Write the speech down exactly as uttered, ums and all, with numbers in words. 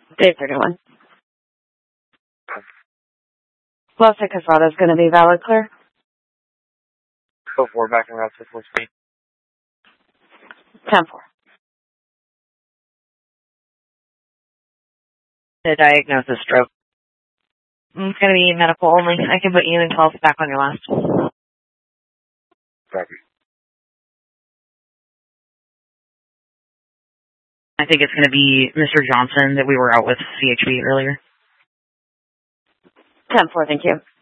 Dave thirty-one. Los Casado is going to be valid clear. Go four, back and route to full speed. ten four. The diagnosis stroke. It's going to be medical only. I can put you in twelve back on your last. Copy. I think it's going to be Mister Johnson that we were out with C H B earlier. ten four, thank you.